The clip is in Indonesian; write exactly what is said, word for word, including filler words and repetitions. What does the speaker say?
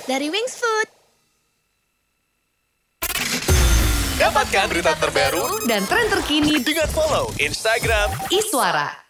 dari Wings Food. Dapatkan berita terbaru dan tren terkini dengan follow Instagram Iswara.